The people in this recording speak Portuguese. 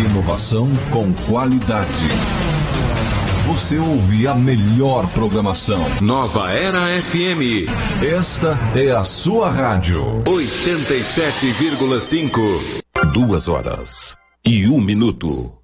Inovação com qualidade. Você ouve a melhor programação. Nova Era FM. Esta é a sua rádio. 87,5. 2 horas e 1 minuto.